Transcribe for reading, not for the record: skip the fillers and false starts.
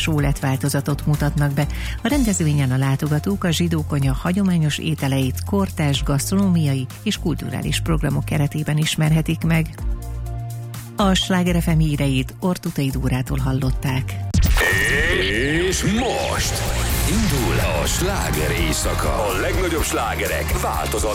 show lett változatot mutatnak be. A rendezvényen a látogatók a Zsidó Konyha hagyományos ételeit kortárs gasztronómiai és kulturális programok keretében ismerhetik meg. A Sláger FM híreit Ortutai Dórától hallották. És most indul a sláger éjszaka. A legnagyobb slágerek változatlan